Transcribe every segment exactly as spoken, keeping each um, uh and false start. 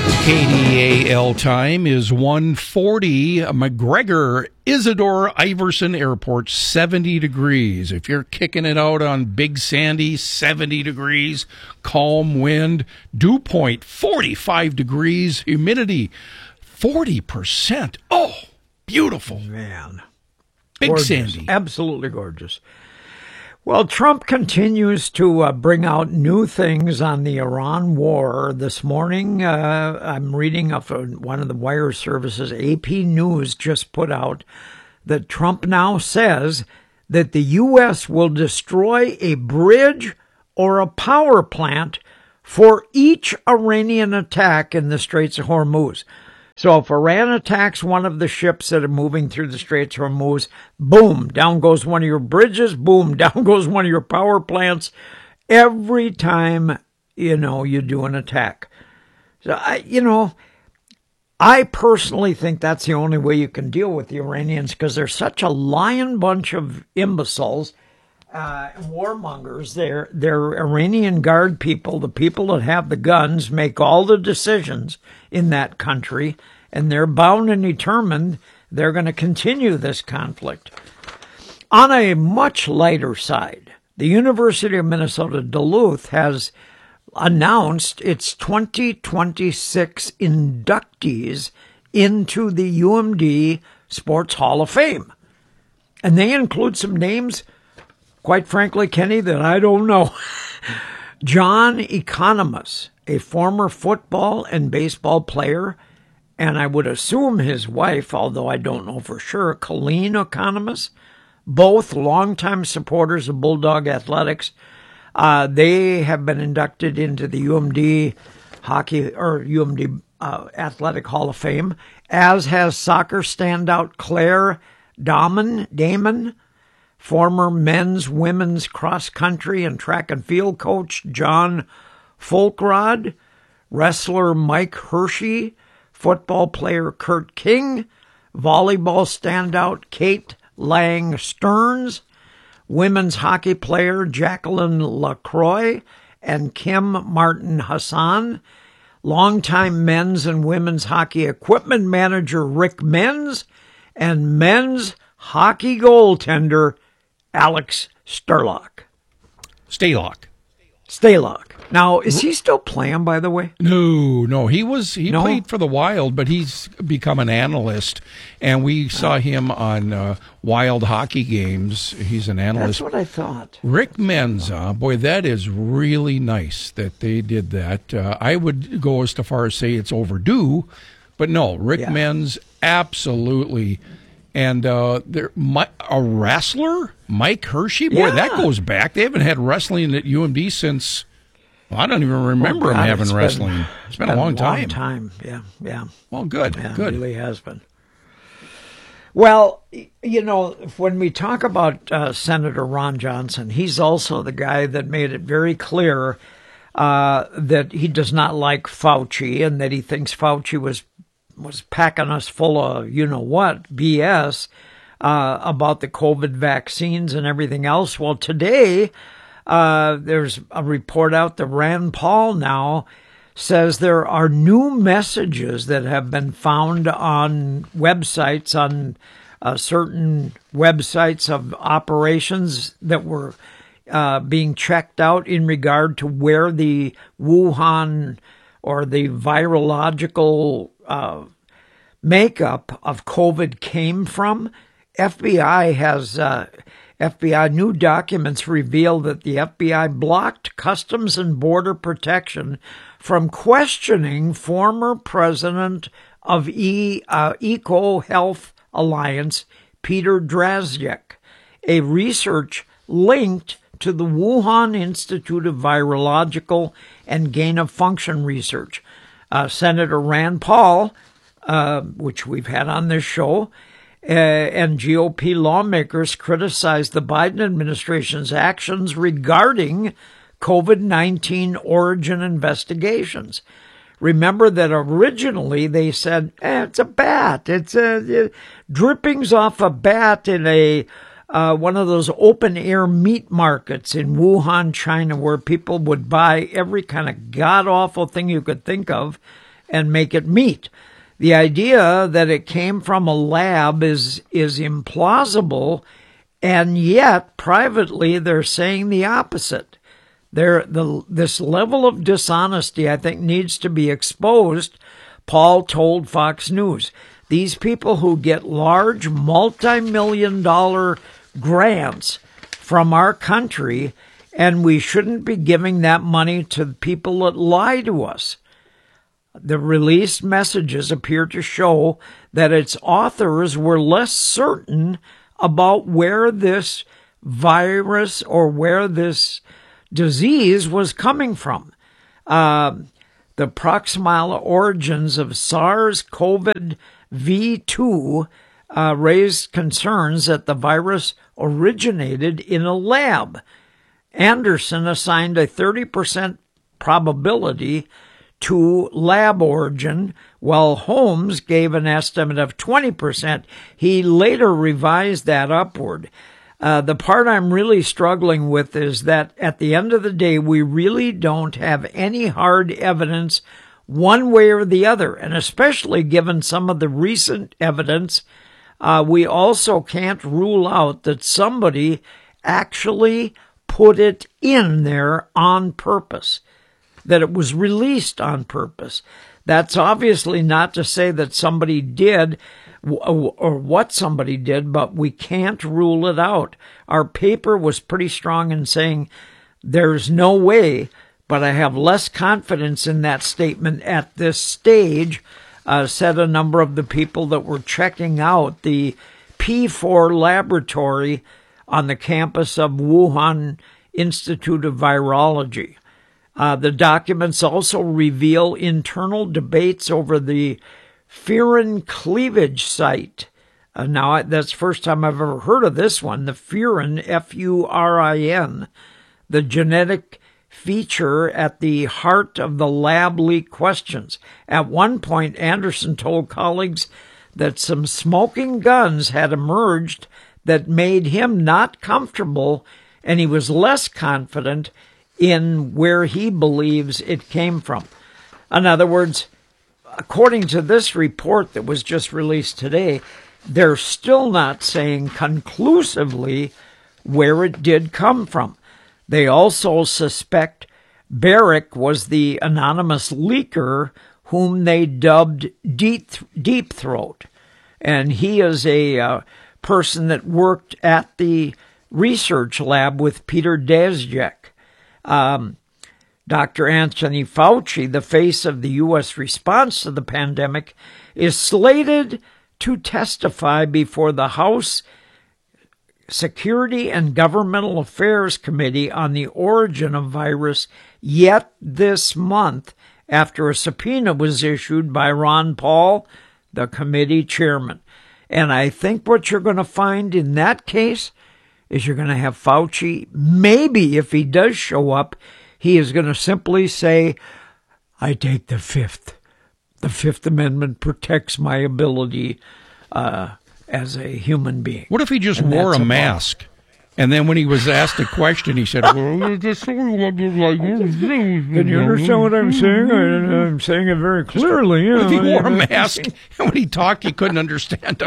K D A L time is one forty. McGregor Isidore Iverson Airport, seventy degrees. If you're kicking it out on Big Sandy, seventy degrees. Calm wind. Dew point, forty-five degrees. Humidity, forty percent. Oh, beautiful. Man. Big gorgeous. Sandy. Absolutely gorgeous. Well, Trump continues to uh, bring out new things on the Iran war. This morning, uh, I'm reading off of one of the wire services, A P News just put out that Trump now says that the U S will destroy a bridge or a power plant for each Iranian attack in the Straits of Hormuz. So if Iran attacks one of the ships that are moving through the Straits of Hormuz, boom, down goes one of your bridges, boom, down goes one of your power plants, every time, you know, you do an attack. So, I, you know, I personally think that's the only way you can deal with the Iranians because they're such a lying bunch of imbeciles, uh, warmongers. They're, they're Iranian Guard people, the people that have the guns, make all the decisions in that country, and they're bound and determined they're going to continue this conflict. On a much lighter side, the University of Minnesota Duluth has announced its twenty twenty-six inductees into the U M D Sports Hall of Fame. And they include some names, quite frankly, Kenny, that I don't know. John Economos, a former football and baseball player, and I would assume his wife, although I don't know for sure, Colleen Economos, both longtime supporters of Bulldog Athletics. Uh, they have been inducted into the U M D Hockey or U M D uh, Athletic Hall of Fame, as has soccer standout Claire Damon, Damon, former men's, women's cross country and track and field coach John Folkrod, wrestler Mike Hershey, football player Kurt King, volleyball standout Kate Lang Stearns, women's hockey player Jacqueline Lacroix and Kim Martin Hassan, longtime men's and women's hockey equipment manager Rick Menz, and men's hockey goaltender Alex Sturlock. Staylock. Staylock. Now, is he still playing, by the way? No, no. He was he No? played for the Wild, but he's become an analyst, and we saw him on uh, Wild hockey games. He's an analyst. That's what I thought. Rick Menza, boy, that is really nice that they did that. Uh, I would go as far as say it's overdue, but no, Rick Yeah. Menz, absolutely. And uh, there, my, a wrestler, Mike Hershey, boy, Yeah. that goes back. They haven't had wrestling at U M D since. Well, I don't even remember Oh, them God, having it's wrestling. Been, it's been, a long time. Long time, yeah, yeah. Well, good, Yeah, good. It really has been. Well, you know, when we talk about uh, Senator Ron Johnson, he's also the guy that made it very clear uh, that he does not like Fauci and that he thinks Fauci was was packing us full of you-know-what, B S, uh, about the COVID vaccines and everything else. Well, today, uh, there's a report out that Rand Paul now says there are new messages that have been found on websites, on uh, certain websites of operations that were uh, being checked out in regard to where the Wuhan or the virological uh, makeup of COVID came from. F B I has uh, F B I new documents reveal that the F B I blocked Customs and Border Protection from questioning former president of e, uh, Eco Health Alliance, Peter Daszak, a research linked to the Wuhan Institute of Virological and Gain-of-Function Research. Uh, Senator Rand Paul, uh, which we've had on this show, uh, and G O P lawmakers criticized the Biden administration's actions regarding COVID nineteen origin investigations. Remember that originally they said, eh, it's a bat. It's a, it, drippings off a bat in a uh, one of those open-air meat markets in Wuhan, China, where people would buy every kind of god-awful thing you could think of, and make it meat. The idea that it came from a lab is is implausible, and yet privately they're saying the opposite. They're, the, this level of dishonesty, I think, needs to be exposed, Paul told Fox News. These people who get large multi-million dollar grants from our country, and we shouldn't be giving that money to people that lie to us. The released messages appear to show that its authors were less certain about where this virus or where this disease was coming from. Uh, the proximal origins of SARS-C o V two uh, raised concerns that the virus originated in a lab. Anderson assigned a thirty percent probability to lab origin, while Holmes gave an estimate of twenty percent. He later revised that upward. Uh, the part I'm really struggling with is that at the end of the day, we really don't have any hard evidence one way or the other, and especially given some of the recent evidence, uh, we also can't rule out that somebody actually put it in there on purpose, that it was released on purpose. That's obviously not to say that somebody did or what somebody did, but we can't rule it out. Our paper was pretty strong in saying there's no way, but I have less confidence in that statement at this stage, uh, said a number of the people that were checking out the P four laboratory on the campus of Wuhan Institute of Virology. Uh, the documents also reveal internal debates over the furin cleavage site. Uh, now, that's the first time I've ever heard of this one, the furin, F U R I N, the genetic feature at the heart of the lab leak questions. At one point, Anderson told colleagues that some smoking guns had emerged that made him not comfortable, and he was less confident in where he believes it came from. In other words, according to this report that was just released today, they're still not saying conclusively where it did come from. They also suspect Barrick was the anonymous leaker whom they dubbed Deep, Deep Throat. And he is a uh, person that worked at the research lab with Peter Daszak. Um, Doctor Anthony Fauci, the face of the U S response to the pandemic, is slated to testify before the House Security and Governmental Affairs Committee on the origin of virus yet this month, after a subpoena was issued by Ron Paul, the committee chairman. And I think what you're going to find in that case is you're going to have Fauci, maybe if he does show up, he is going to simply say, I take the fifth. The Fifth Amendment protects my ability uh, as a human being. What if he just and wore a mask? And then when he was asked a question, he said, well, just Can you understand what I'm saying? I, I'm saying it very clearly. You know, if he wore a mask, and when he talked, you couldn't understand him.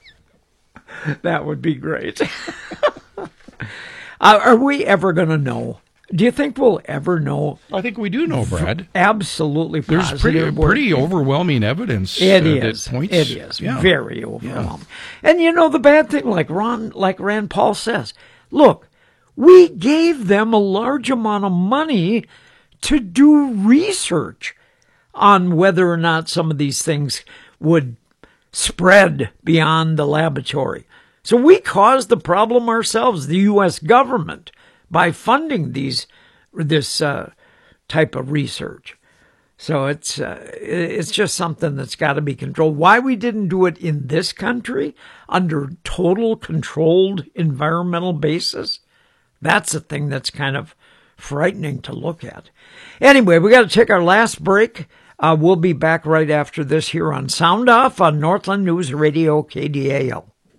That would be great. uh, are we ever going to know? Do you think we'll ever know? I think we do know, Brad. Absolutely positive. There's pretty, pretty overwhelming evidence. It uh, is. That points, it is. Yeah. Very overwhelming. Yeah. And you know the bad thing, like Ron, like Rand Paul says, look, we gave them a large amount of money to do research on whether or not some of these things would spread beyond the laboratory. So we caused the problem ourselves, the U S government, by funding these this uh, type of research. So it's uh, it's just something that's got to be controlled. Why we didn't do it in this country under total controlled environmental basis, that's a thing that's kind of frightening to look at. Anyway, we got to take our last break. Uh, we'll be back right after this here on Sound Off on Northland News Radio, K D A L.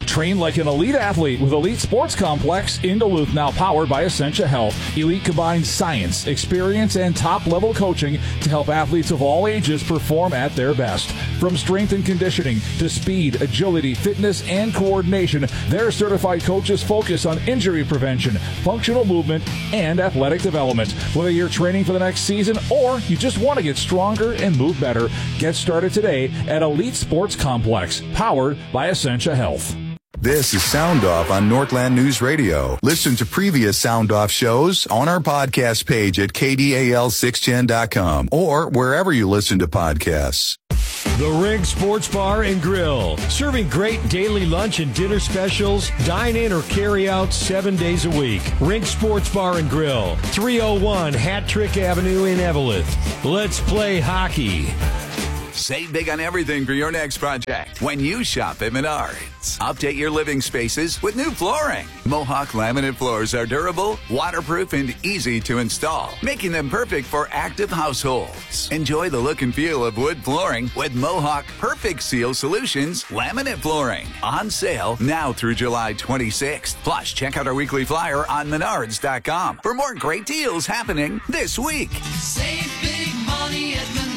Train like an elite athlete with Elite Sports Complex in Duluth, now powered by Essentia Health. Elite combines science, experience, and top-level coaching to help athletes of all ages perform at their best. From strength and conditioning to speed, agility, fitness, and coordination, their certified coaches focus on injury prevention, functional movement, and athletic development. Whether you're training for the next season or you just want to get stronger and move better, get started today at Elite Sports Complex, powered by Essentia Health. This is Sound Off on Northland News Radio. Listen to previous Sound Off shows on our podcast page at K D A L six ten dot com or wherever you listen to podcasts. The Rig Sports Bar and Grill, serving great daily lunch and dinner specials, dine in or carry out seven days a week. Rig Sports Bar and Grill, three oh one Hat Trick Avenue in Eveleth. Let's play hockey. Save big on everything for your next project when you shop at Menards. Update your living spaces with new flooring. Mohawk laminate floors are durable, waterproof, and easy to install, making them perfect for active households. Enjoy the look and feel of wood flooring with Mohawk Perfect Seal Solutions laminate flooring. On sale now through July twenty-sixth. Plus, check out our weekly flyer on menards dot com for more great deals happening this week. Save big money at Menards.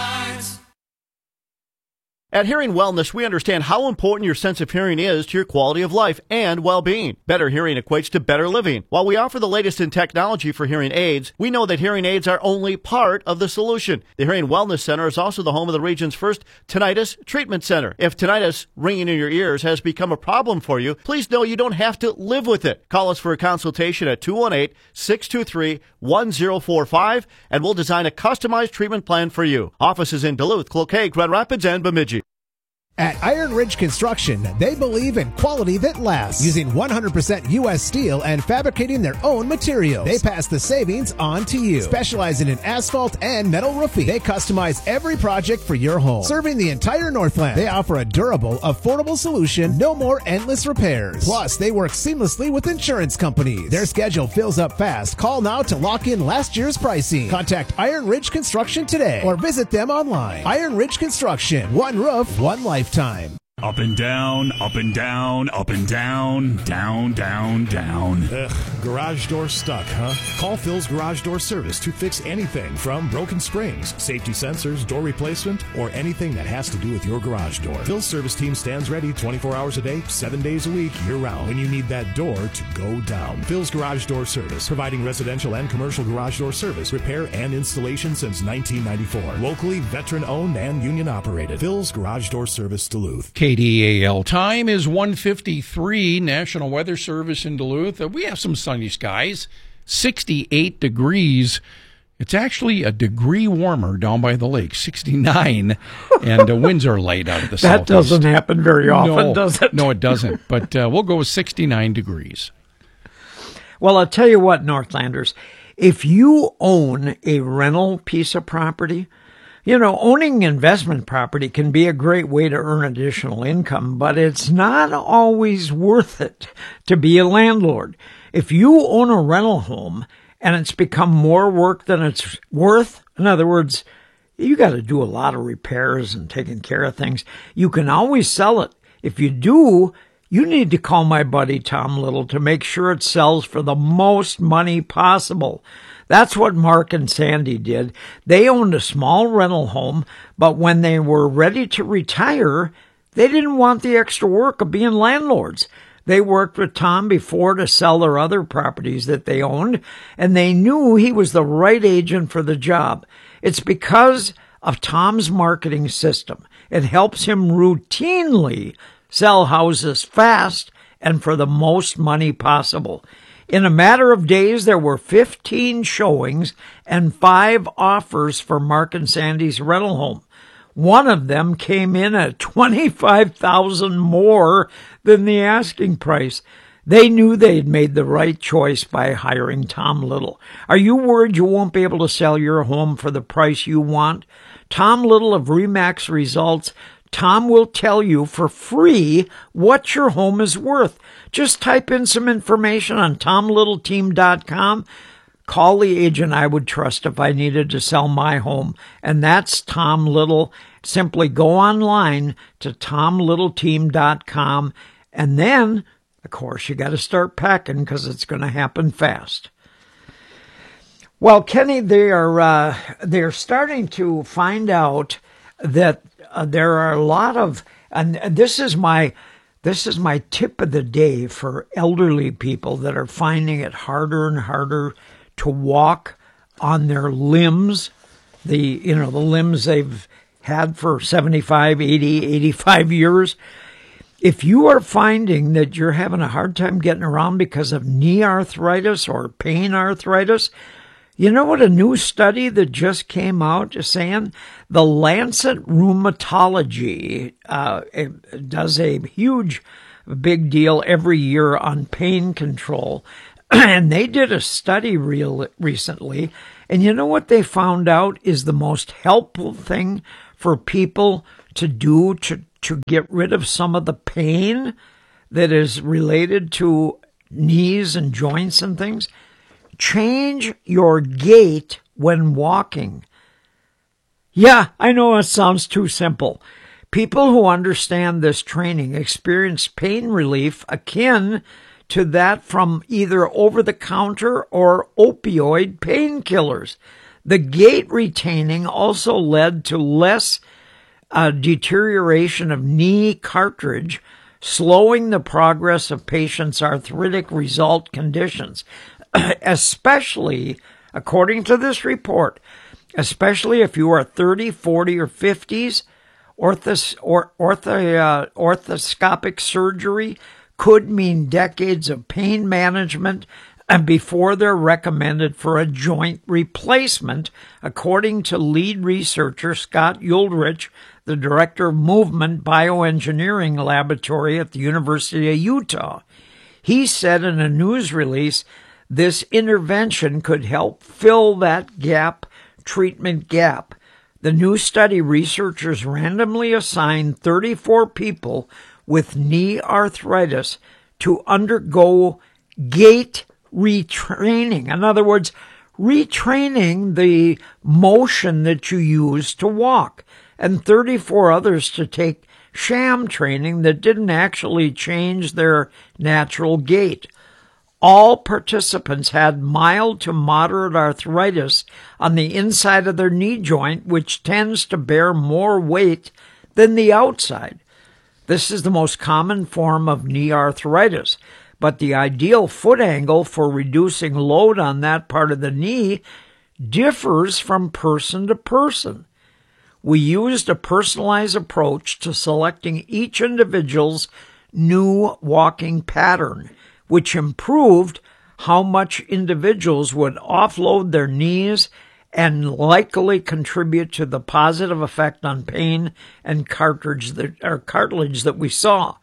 At Hearing Wellness, we understand how important your sense of hearing is to your quality of life and well-being. Better hearing equates to better living. While we offer the latest in technology for hearing aids, we know that hearing aids are only part of the solution. The Hearing Wellness Center is also the home of the region's first tinnitus treatment center. If tinnitus, ringing in your ears, has become a problem for you, please know you don't have to live with it. Call us for a consultation at two one eight, six two three, one zero four five, and we'll design a customized treatment plan for you. Offices in Duluth, Cloquet, Grand Rapids, and Bemidji. At Iron Ridge Construction, they believe in quality that lasts, using one hundred percent U S steel and fabricating their own materials. They pass the savings on to you. Specializing in asphalt and metal roofing, they customize every project for your home. Serving the entire Northland, they offer a durable, affordable solution, no more endless repairs. Plus, they work seamlessly with insurance companies. Their schedule fills up fast. Call now to lock in last year's pricing. Contact Iron Ridge Construction today or visit them online. Iron Ridge Construction, one roof, one life. Lifetime. Up and down, up and down, up and down, down, down, down. Ugh, garage door stuck, huh? Call Phil's Garage Door Service to fix anything from broken springs, safety sensors, door replacement, or anything that has to do with your garage door. Phil's service team stands ready twenty-four hours a day, seven days a week, year-round when you need that door to go down. Phil's Garage Door Service, providing residential and commercial garage door service, repair, and installation since nineteen ninety-four. Locally, veteran-owned and union-operated. Phil's Garage Door Service, Duluth. K D A L time is one fifty-three. National Weather Service in Duluth. Uh, we have some sunny skies, sixty-eight degrees. It's actually a degree warmer down by the lake, sixty-nine, and the winds are light out of the southeast. That doesn't happen very often, no, does it? No, it doesn't, but uh, we'll go with sixty-nine degrees. Well, I'll tell you what, Northlanders, if you own a rental piece of property, you know, owning investment property can be a great way to earn additional income, but it's not always worth it to be a landlord. If you own a rental home and it's become more work than it's worth, in other words, you got to do a lot of repairs and taking care of things, you can always sell it. If you do, you need to call my buddy Tom Little to make sure it sells for the most money possible. That's what Mark and Sandy did. They owned a small rental home, but when they were ready to retire, they didn't want the extra work of being landlords. They worked with Tom before to sell their other properties that they owned, and they knew he was the right agent for the job. It's because of Tom's marketing system. It helps him routinely sell houses fast and for the most money possible. In a matter of days, there were fifteen showings and five offers for Mark and Sandy's rental home. One of them came in at twenty-five thousand dollars more than the asking price. They knew they'd made the right choice by hiring Tom Little. Are you worried you won't be able to sell your home for the price you want? Tom Little of Remax Results. Tom will tell you for free what your home is worth. Just type in some information on tom little team dot com. Call the agent I would trust if I needed to sell my home, and that's Tom Little. Simply go online to tom little team dot com And then, of course, you got to start packing because it's going to happen fast. Well, Kenny, they are uh, they're starting to find out that uh, there are a lot of, and this is my this is my tip of the day for elderly people that are finding it harder and harder to walk on their limbs, the you know the limbs they've had for seventy-five, eighty, eighty-five years. If you are finding that you're having a hard time getting around because of knee arthritis or pain arthritis, you know what a new study that just came out is saying? The Lancet Rheumatology uh, does a huge, big deal every year on pain control. And they did a study real recently. And you know what they found out is the most helpful thing for people to do to, to get rid of some of the pain that is related to knees and joints and things? Change your gait when walking. Yeah, I know it sounds too simple. People who understand this training experience pain relief akin to that from either over-the-counter or opioid painkillers. The gait retaining also led to less uh, deterioration of knee cartilage, slowing the progress of patients' arthritic result conditions. Especially, according to this report, especially if you are thirty, forty, or fifties, orthos, or, ortho, uh, orthoscopic surgery could mean decades of pain management and before they're recommended for a joint replacement, according to lead researcher Scott Ullrich, the director of Movement Bioengineering Laboratory at the University of Utah. He said in a news release, this intervention could help fill that gap, treatment gap. The new study, researchers randomly assigned thirty-four people with knee arthritis to undergo gait retraining. In other words, retraining the motion that you use to walk, and thirty-four others to take sham training that didn't actually change their natural gait. All participants had mild to moderate arthritis on the inside of their knee joint, which tends to bear more weight than the outside. This is the most common form of knee arthritis, but the ideal foot angle for reducing load on that part of the knee differs from person to person. We used a personalized approach to selecting each individual's new walking pattern, which improved how much individuals would offload their knees and likely contribute to the positive effect on pain and cartilage that, or cartilage that we saw.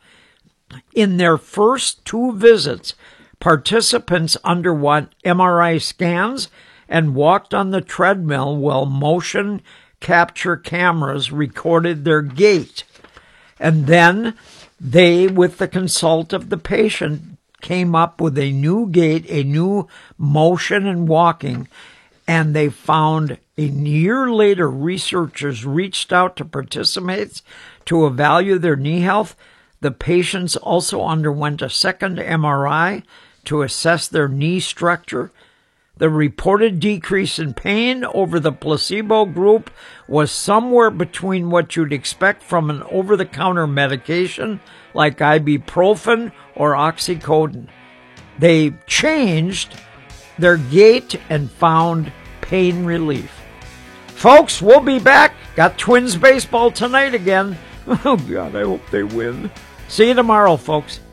In their first two visits, participants underwent M R I scans and walked on the treadmill while motion capture cameras recorded their gait. And then they, with the consult of the patient, came up with a new gait, a new motion and walking, and they found a year later, researchers reached out to participants to evaluate their knee health. The patients also underwent a second M R I to assess their knee structure. The reported decrease in pain over the placebo group was somewhere between what you'd expect from an over-the-counter medication like ibuprofen or oxycodone. They changed their gait and found pain relief. Folks, we'll be back. Got Twins baseball tonight again. Oh, God, I hope they win. See you tomorrow, folks.